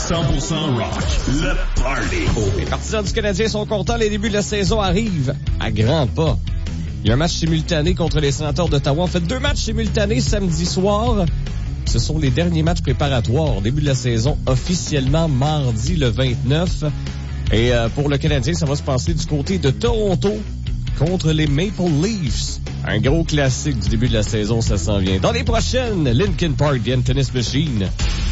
100% rock. Le party. Les partisans du Canadien sont contents. Les débuts de la saison arrivent à grands pas. Il y a un match simultané contre les Sénateurs d'Ottawa. En fait, 2 matchs simultanés samedi soir. Ce sont les derniers matchs préparatoires. Début de la saison officiellement mardi le 29. Et pour le Canadien, ça va se passer du côté de Toronto contre les Maple Leafs. Un gros classique du début de la saison, ça s'en vient. Dans les prochaines, Linkin Park, The Tennis Machine.